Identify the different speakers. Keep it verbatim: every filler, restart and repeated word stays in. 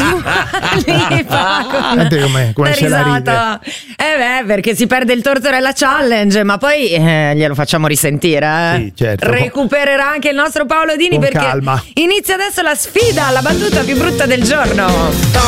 Speaker 1: uguali.
Speaker 2: Senti come, come se la ride.
Speaker 1: Eh beh, perché si perde il Tortorella Challenge, ma poi eh, glielo facciamo risentire. Eh.
Speaker 2: Sì, certo.
Speaker 1: Recupererà anche il nostro Paolo Dini,
Speaker 2: Con
Speaker 1: perché
Speaker 2: calma.
Speaker 1: inizia adesso la sfida, la battuta più brutta del giorno.